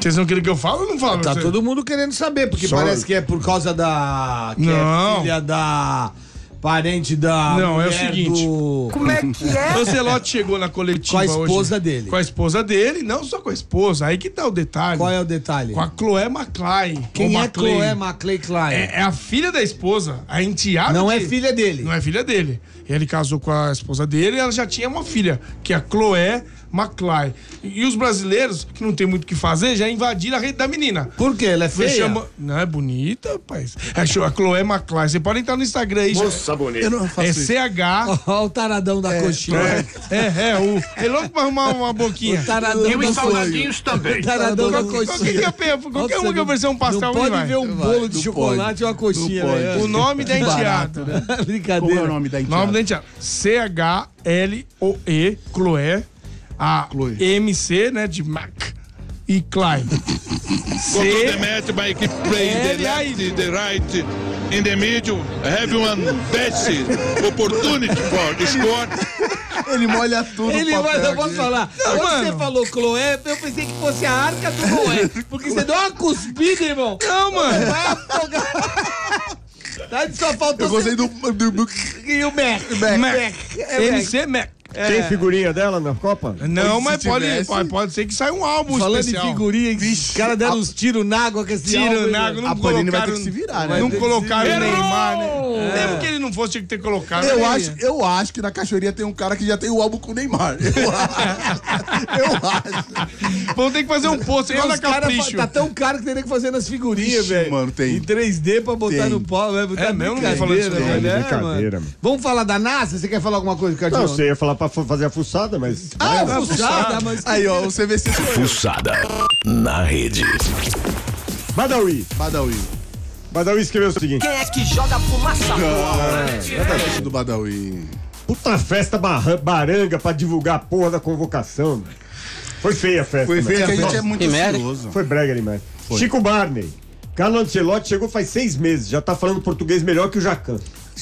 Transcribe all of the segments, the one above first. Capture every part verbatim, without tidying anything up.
Vocês não querem que eu fale ou não falo? Tá Você? todo mundo querendo saber, porque Só- parece que é por causa da... Que Não. é filha da... Parente da... Não, é o mulher seguinte. do- Como é que é? O Zelote chegou na coletiva Com a esposa hoje, dele. Com a esposa dele, não só com a esposa. Aí que tá o detalhe. Qual é o detalhe? Com a Chloé McClay. Quem ou é McClay. Chloé McClay Klein? É, é a filha da esposa, a enteada Não é dele. filha dele. Não é filha dele. Ele casou com a esposa dele e ela já tinha uma filha, que é a Chloé McClay. E os brasileiros, que não tem muito o que fazer, já invadiram a rede da menina. Por quê? Ela é feia? Chama... Não, é bonita, rapaz. É a Chloé McClay. Você pode entrar no Instagram aí. Moça bonita. Eu não faço É isso. C H. Olha o taradão da coxinha. É, é, o. É louco pra arrumar uma boquinha. O taradão E da os salgadinhos também. O taradão da Qual- qual- coxinha. qualquer que é pe- qualquer uma que oferecer um pastel, Não ele pode vai. ver um Vai, bolo de não chocolate pode. e uma coxinha, Não pode. né? O nome da enteada. Brincadeira. Como é o nome da enteada? Nome da enteada. C H L O E, Chloé. A Chloe. M C, né, de Mac. E Klein. Control the match by keep playing the Ele aí. left, the right, in the middle. Have one best opportunity for score. Ele molha tudo. Ele o vai, papel eu posso aqui. falar. Não, Quando mano. você falou Chloé, eu pensei que fosse a arca do Noé. Porque você deu uma cuspida, irmão. Não, mano. Vai afogar. Tá, só faltou Eu gostei do... do, do... E o Mac. Mac. Mac. É M Mac. C Mac. Tem figurinha dela na Copa? Não, Se mas pode, tivesse- pode, pode ser que saia um álbum Falando especial. em figurinha, os caras deram uns tiros na água com esse Tiro álbum, na hein, água, velho? não A Panini vai ter colocaram. que se virar, né? Não Vai ter que colocaram se o virar. Neymar, né? Errou! Mesmo que ele não fosse, tinha que ter colocado. Eu né? acho, eu acho que na cachoeirinha tem um cara que já tem o álbum com o Neymar. Eu acho. Eu acho. Vamos ter que fazer um post Tem igual da uns cara, Capricho. tá tão caro que teria que fazer nas figurinhas, Ixi, velho. mano, tem. Em três D pra botar Tem. no pau, velho. Tá É mesmo? Não vou falar disso, brincadeira, não. velho. É, Brincadeira, mano. mano. Vamos falar da NASA? Você quer falar alguma coisa, Cardinho? Não, você ia falar pra f- fazer a fuçada, mas... Ah, Ah, fuçada, mas... Aí, ó, o C V C sou eu. Fuçada na rede. Badawi. Badawi. Badawi escreveu o seguinte. Quem é que joga fumaça? Exatamente do Badawi. Puta festa barra- baranga pra divulgar a porra da convocação, mano. Foi feia a festa, Foi mano. feio que a gente é muito Que merda. ansioso. Foi brega demais. Chico Barney. Carlo Ancelotti chegou faz seis meses, já tá falando português melhor que o Jacan.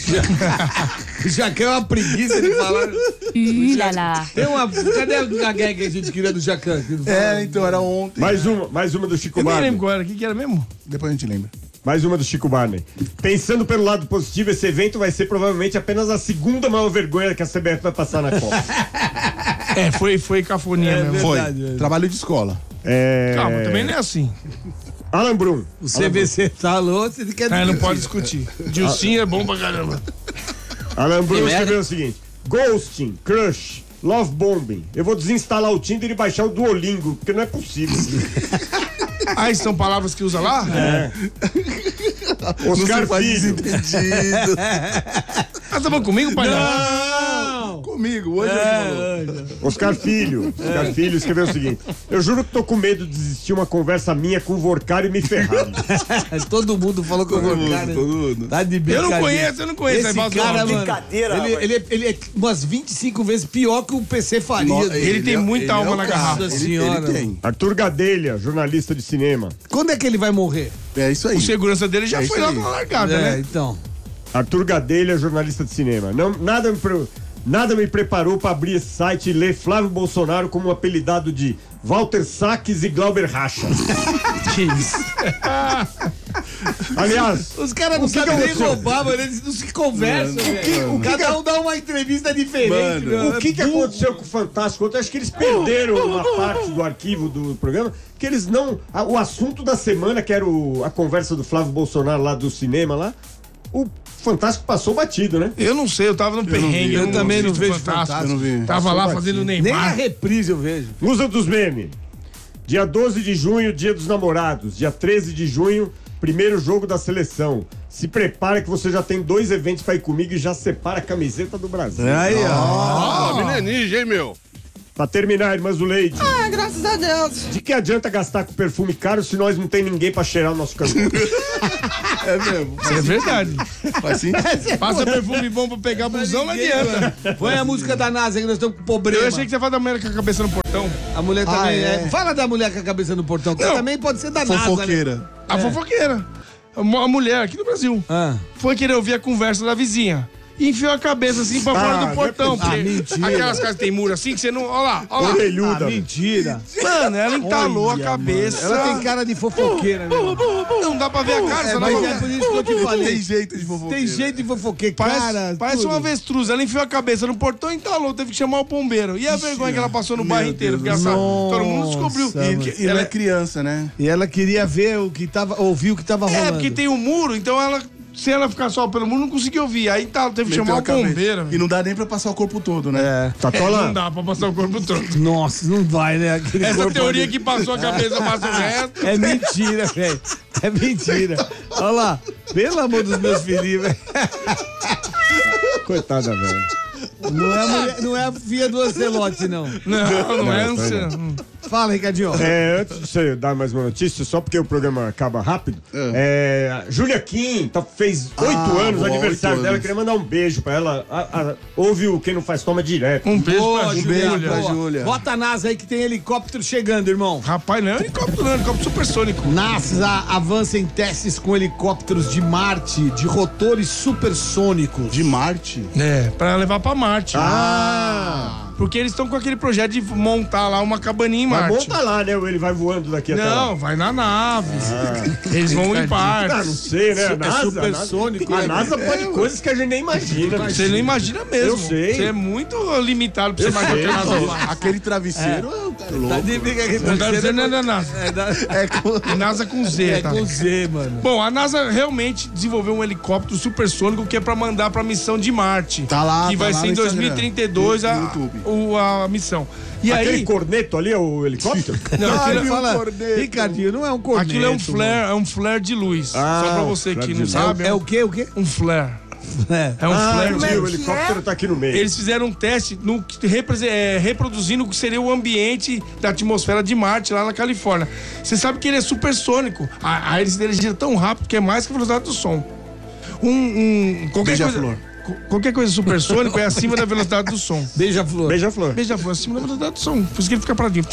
Já quer uma preguiça de falar. Ih, lá, lá. Tem uma. Cadê a gag que a gente queria do Jacan? Que não fala? É, então era ontem. Mais uma, mais uma do Chico Eu nem Barney. lembro qual era. O que, que era mesmo? Depois a gente lembra. Mais uma do Chico Barney. Pensando pelo lado positivo, esse evento vai ser provavelmente apenas a segunda maior vergonha que a C B F vai passar na Copa. É, foi, foi cafonia É mesmo. Foi. Verdade, velho. Trabalho de escola. É... Calma, também não é assim. Alan Brum. O C V C tá louco, você quer É, não discutir. pode discutir. Dilcinho é bom pra caramba. Alan Brum Que merda. escreveu o seguinte: Ghosting, Crush, Love Bombing. Eu vou desinstalar o Tinder e baixar o Duolingo, porque não é possível. Ah, são palavras que usa lá? É. Oscar Não se faz Filho. desentendido. Ah, tá bom comigo, pai? Não! Comigo, hoje É, hoje falou. Oscar Filho. Oscar Filho escreveu o seguinte: eu juro que tô com medo de desistir uma conversa minha com o Vorcar e me ferrar. todo mundo falou que eu vou, Todo mundo, cara. todo mundo. Tá de Eu brincadeira. não conheço, eu não conheço. Esse aí fala cara, assim, ó, mano, brincadeira, ele, ele, é- ele é umas vinte e cinco vezes pior que o P C Faria. No- Ele tem muita alma é o na cara. garrafa. Nossa Ele- senhora. Ele tem. Arthur Gadelha, jornalista de cinema. Quando é que ele vai morrer? É isso aí. O segurança dele já É foi isso lá aí. na largada, É, né? então. Arthur Gadelha, jornalista de cinema. Não, nada, me pre- nada me preparou para abrir esse site e ler Flávio Bolsonaro como um apelidado de Walter Saques e Glauber Racha. Que isso? Aliás, Os caras não O que sabem que nem aconteceu? roubar, mano. Eles não se conversam, Mano, velho. o que Cada um dá uma entrevista diferente, Mano, meu. o que, que aconteceu com o Fantástico? Eu acho que eles perderam uma parte do arquivo do programa, que eles não... a- o assunto da semana, que era o- a conversa do Flávio Bolsonaro lá do cinema lá, o Fantástico passou batido, né? Eu não sei, eu tava no perrengue. Eu também não assisto vejo Fantástico. Fantástico. Eu não vi. Tava Passou lá batido. fazendo Nem a Neymar. reprise eu vejo. Musa dos memes. Dia doze de junho, dia dos namorados. Dia treze de junho, primeiro jogo da seleção. Se prepara que você já tem dois eventos pra ir comigo e já separa a camiseta do Brasil. Aí, ó. Ah, mineninja, hein, meu? Pra terminar, irmã Zuleide. Ah, graças a Deus. De que adianta gastar com perfume caro se nós não tem ninguém pra cheirar o nosso cantor? É mesmo. Isso é verdade. Faz sentido. Passa perfume bom pra pegar busão, não adianta. Põe a música da NASA que nós estamos com problema. Eu achei que você ia falar da mulher com a cabeça no portão. A mulher Ah, também é. é. Fala da mulher com a cabeça no portão, que Não. também pode ser da NASA. Né? Fofoqueira. A fofoqueira. A mu- a mulher aqui no Brasil. Ah. Foi querer ouvir a conversa da vizinha. e enfiou a cabeça assim pra fora Ah, do portão. não é porque mentira. aquelas casas que tem muro assim, que você não... Olha lá, olha lá. Orelhuda. Ah, mentira. Mano, ela entalou Olha, a cabeça. Ela tem cara de fofoqueira, né? Não dá pra ver a cara, É, só dá mas pra é ver. por isso que eu te falei. Tem jeito de fofoqueiro. Tem jeito de fofoqueira. Parece, Cara, parece tudo. uma avestruz. Ela enfiou a cabeça no portão e entalou. Teve que chamar o bombeiro. E a vergonha que ela passou no meu bairro inteiro. Deus. Porque essa, todo mundo descobriu. Nossa, E, e ela é criança, né? E ela queria ver o que tava, ouvir o que tava rolando. É, porque tem um muro, então ela... Se ela ficar só pelo muro, não conseguiu ouvir. Aí tá, teve que Meteu chamar a o cabeça. bombeiro. E não dá nem pra passar o corpo todo, né? É. Tatola, Não dá pra passar o corpo todo. Nossa, não vai, né? Aquele Essa corpo teoria ali. que passou a cabeça, passa o resto. É mentira, velho. É mentira. Olha lá. Pelo amor dos meus filhos, velho. coitada, velho. Não é a, mulher, não é a filha do Ancelotti, não. Não, não é Não, tá ancião. Fala, Ricardinho. É, antes de você dar mais uma notícia, só porque o programa acaba rápido, é. a Júlia Kim tá- fez oito Ah, anos, boa, aniversário oito dela, anos. queria mandar um beijo pra ela. A- a- ouve o Quem Não Faz Toma direto. Um beijo Boa, pra Juliana, Júlia. pra boa. Júlia. Bota a NASA aí que tem helicóptero chegando, irmão. Rapaz, não é helicóptero, não, é helicóptero supersônico. NASA avança em testes com helicópteros de Marte, de rotores supersônicos. De Marte. É, pra levar pra Marte. Ah! Porque eles estão com aquele projeto de montar lá uma cabaninha em Mas Marte. monta lá, né? Ele vai voando daqui até lá. Não, vai na nave. Eles vão em Ah, não partes. sei, né? A NASA, supersônico, a né? NASA pode coisas que a gente nem imagina. Você não imagina mesmo. Eu sei. Você é muito limitado pra você Eu imaginar sei, que a NASA pô. faz. Aquele travesseiro é, Tá louco. de briga aqui, Não tá dizendo nada, NASA. É, da- É com... É NASA com Z, é tá? com Z, mano. Bom, a NASA realmente desenvolveu um helicóptero supersônico que é pra mandar pra missão de Marte. Tá lá, Que tá vai lá ser no em dois mil e trinta e dois Instagram, a, no YouTube. o- a missão. E Aquele aí... corneto ali é o helicóptero? Não, Ai, aquilo, fala, corneto. Ricardinho, não é um corneto. aquilo é um flare, é um flare de luz. Ah, Só pra você flare que de não luz. sabe. É o quê, o quê? um flare. É. É um Ah, flare eu de vi, o luz. helicóptero tá aqui no meio. Eles fizeram um teste no, que repre- é, reproduzindo o que seria o ambiente da atmosfera de Marte, lá na Califórnia. Você sabe que ele é supersônico. A, a hélice dele gira tão rápido que é mais que a velocidade do som. Um, um, qualquer Beija-flor. coisa, co- qualquer coisa supersônico é acima da velocidade do som. Beija-flor. Beija-flor. Beija-flor, acima da velocidade do som. Por isso que ele fica paradinho.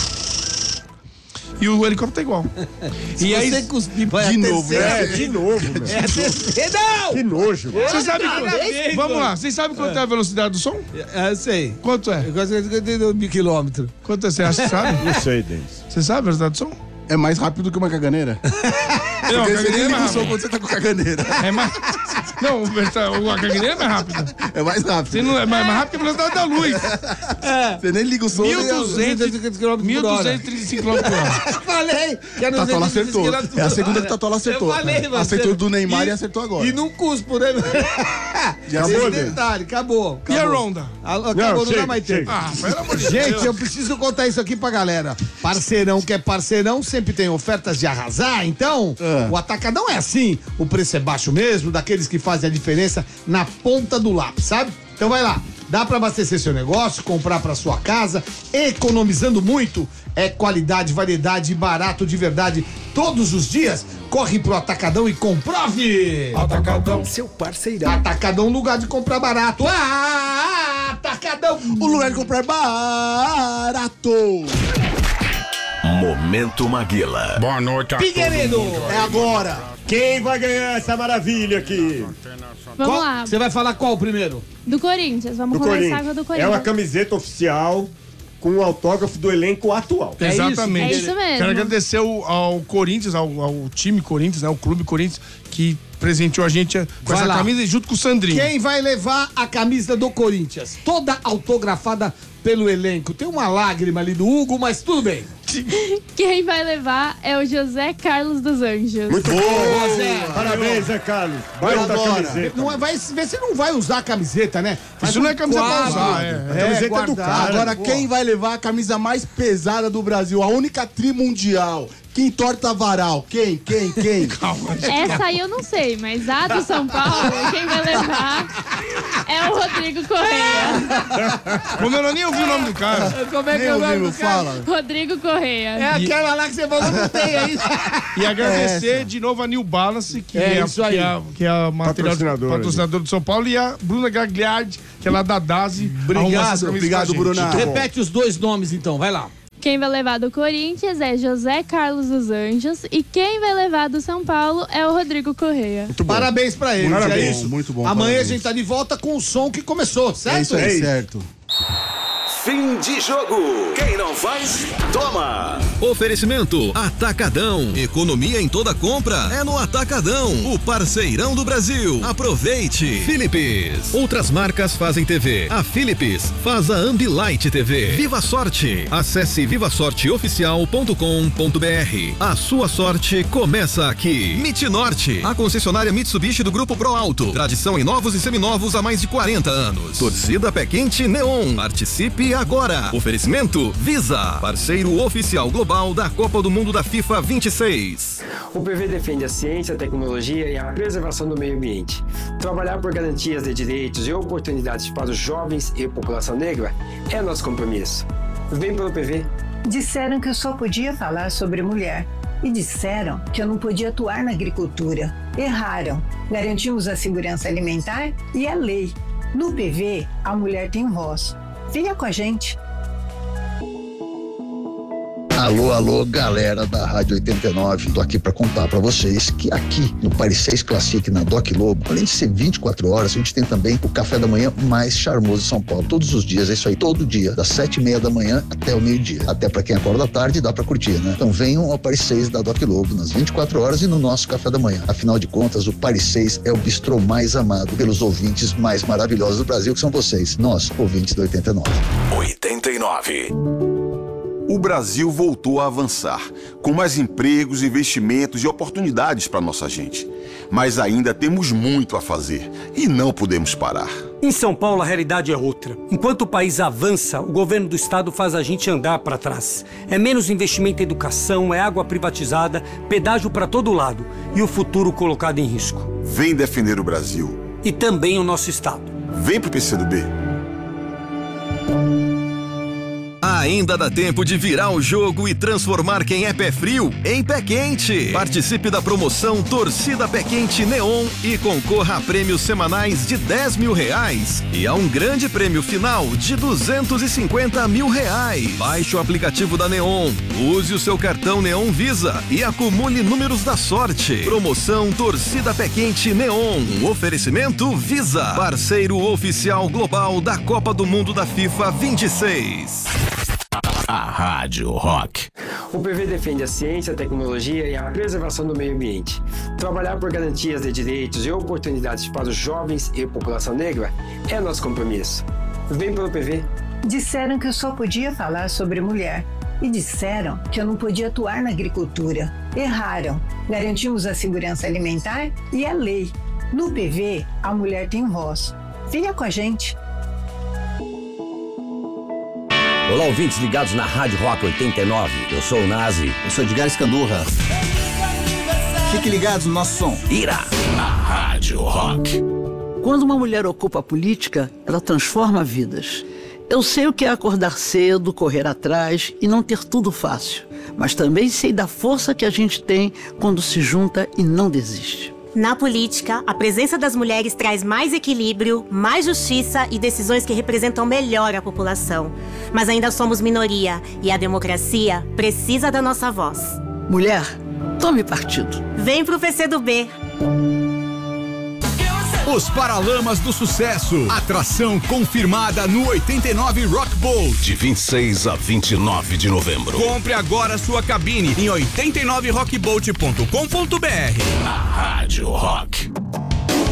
E o helicóptero tá igual. Se E aí, você cuspir, vai De a novo, terceira É, vez. de novo, meu. É a terceira. Não! Que nojo. você sabe Nada a ver, quanto, vamos lá, vocês sabem quanto é a velocidade do som? É, eu sei. Quanto é? Eu gosto de cinquenta e dois mil quilômetros. Quanto é? Você acha que sabe? Não sei, Denis. Você sabe a velocidade do som? É mais rápido que uma caganeira? Não, a Porque você caganeira nem é liga o mais som rápida. quando você tá com caganeira. É mais... Não, o versa- o- a caganeira é mais rápida. É mais rápido. Você não é mais, mais rápido que a velocidade da luz. Você nem liga o som. mil nem a- duzentos quilômetros mil por hora. duzentos e trinta e cinco quilômetros por hora. Falei! Que era Tatola duzentos e vinte acertou. quilômetros por É a segunda hora. que Tatola acertou. Eu falei, mano. Acertou do Neymar e, E- acertou agora. E não cuspo, né? Já Esse acabou, detalhe, acabou, E a acabou. Ronda? Ah, Acabou, Não, não, chega, dá mais tempo. chega. Ah, pelo amor de Gente, Deus. eu preciso contar isso aqui pra galera. Parceirão que é parceirão sempre tem ofertas de arrasar, então Ah. o Atacadão é assim. O preço é baixo mesmo, daqueles que fazem a diferença na ponta do lápis, sabe? Então vai lá, dá pra abastecer seu negócio, comprar pra sua casa, economizando muito. É qualidade, variedade e barato de verdade todos os dias. Corre pro Atacadão e comprove! Atacadão. Seu parceirão. Atacadão, lugar de comprar barato. Ah, Atacadão! O lugar de comprar é barato. Momento Maguila. Boa noite a Figueiredo! É agora. Quem vai ganhar essa maravilha aqui? Vamos Qual- lá. Você vai falar qual primeiro? Do Corinthians. Vamos Do começar Corinthians. com a do É Corinthians. uma camiseta oficial com o autógrafo do elenco atual. É isso? Exatamente. É isso mesmo. Quero agradecer ao, ao Corinthians, ao, ao time Corinthians, né, ao clube Corinthians, que presenteou a gente com Vai essa lá. camisa e junto com o Sandrinho. Quem vai levar a camisa do Corinthians? Toda autografada pelo elenco. Tem uma lágrima ali do Hugo, mas tudo bem. Quem vai levar é o José Carlos dos Anjos. Muito bom. Zé. Parabéns, Zé Carlos. Baita Agora. camiseta. Não é, vai ver se não vai usar a camiseta, né? Faz Isso não é um camisa pra quadro. usar, é. A camiseta é do guardado. cara. Agora, Pô. quem vai levar a camisa mais pesada do Brasil? A única tri mundial. Quem torta varal? Quem? Quem? Quem? Calma. Essa aí eu não sei, mas a do São Paulo, quem vai levar é o Rodrigo Correia. Como eu não nem ouvi o nome do cara. Como é que Nem é o nome ouvimos, do cara? fala. Rodrigo Correia. É aquela lá que você falou que não tem aí. E agradecer de novo a New Balance, que É é, a- isso aí. que é a, que é a material Patrocinadora. patrocinador do São Paulo, e a Bruna Gagliardi, que é lá da D A S E. Obrigado, arruma essas camisas obrigado, pra gente. Bruna. Repete os dois nomes então, vai lá. Quem vai levar do Corinthians é José Carlos dos Anjos e quem vai levar do São Paulo é o Rodrigo Correia. Muito bom. Parabéns pra eles, Parabéns. é isso. Muito bom, Amanhã parabéns. a gente tá de volta com o som que começou, certo? É isso aí, certo. Fim de jogo. Quem não faz, toma. Oferecimento Atacadão. Economia em toda compra é no Atacadão, o parceirão do Brasil. Aproveite. Philips. Outras marcas fazem T V. A Philips faz a Ambilight T V. Viva Sorte. Acesse viva sorte oficial ponto com ponto b r. A sua sorte começa aqui. Mitinorte. A concessionária Mitsubishi do Grupo Pro Alto. Tradição em novos e seminovos há mais de quarenta anos. Torcida Pé Quente Neon. Participe agora. Oferecimento Visa, parceiro oficial global da Copa do Mundo da FIFA vinte e seis. O P V defende a ciência, a tecnologia e a preservação do meio ambiente. Trabalhar por garantias de direitos e oportunidades para os jovens e população negra é nosso compromisso. Vem pelo P V. Disseram que eu só podia falar sobre mulher. E disseram que eu não podia atuar na agricultura. Erraram. Garantimos a segurança alimentar e a lei. No P V, a mulher tem voz. Venha com a gente. Alô, alô, galera da Rádio oitenta e nove. Tô aqui para contar para vocês que aqui no Paris seis Classic, na Doc Lobo, além de ser vinte e quatro horas, a gente tem também o café da manhã mais charmoso de São Paulo. Todos os dias, é isso aí, todo dia, das sete e meia da manhã até o meio-dia. Até para quem acorda à tarde, dá para curtir, né? Então venham ao Paris seis da Doc Lobo, nas vinte e quatro horas e no nosso café da manhã. Afinal de contas, o Paris seis é o bistrô mais amado pelos ouvintes mais maravilhosos do Brasil, que são vocês, nós, ouvintes do oitenta e nove. oitenta e nove. O Brasil voltou a avançar, com mais empregos, investimentos e oportunidades para nossa gente. Mas ainda temos muito a fazer e não podemos parar. Em São Paulo, a realidade é outra. Enquanto o país avança, o governo do estado faz a gente andar para trás. É menos investimento em educação, é água privatizada, pedágio para todo lado e o futuro colocado em risco. Vem defender o Brasil. E também o nosso estado. Vem pro P C do B. Ainda dá tempo de virar o jogo e transformar quem é pé frio em pé quente. Participe da promoção Torcida Pé Quente Neon e concorra a prêmios semanais de dez mil reais e a um grande prêmio final de duzentos e cinquenta mil reais. Baixe o aplicativo da Neon, use o seu cartão Neon Visa e acumule números da sorte. Promoção Torcida Pé Quente Neon. Um oferecimento Visa, parceiro oficial global da Copa do Mundo da FIFA vinte e seis. A Rádio Rock. O P V defende a ciência, a tecnologia e a preservação do meio ambiente. Trabalhar por garantias de direitos e oportunidades para os jovens e população negra é nosso compromisso. Vem pelo P V. Disseram que eu só podia falar sobre mulher. E disseram que eu não podia atuar na agricultura. Erraram. Garantimos a segurança alimentar e a lei. No P V, a mulher tem voz. Venha com a gente. Olá, ouvintes ligados na Rádio Rock oitenta e nove. Eu sou o Nazi. Eu sou Edgar Escandurra. Fiquem ligados no nosso som. Ira na Rádio Rock. Quando uma mulher ocupa a política, ela transforma vidas. Eu sei o que é acordar cedo, correr atrás e não ter tudo fácil. Mas também sei da força que a gente tem quando se junta e não desiste. Na política, a presença das mulheres traz mais equilíbrio, mais justiça e decisões que representam melhor a população. Mas ainda somos minoria e a democracia precisa da nossa voz. Mulher, tome partido. Vem pro P C do B. Os Paralamas do Sucesso. Atração confirmada no oitenta e nove Rock Bowl. De vinte e seis a vinte e nove de novembro. Compre agora sua cabine em oitenta e nove rock bolt ponto com ponto b r. A Rádio Rock.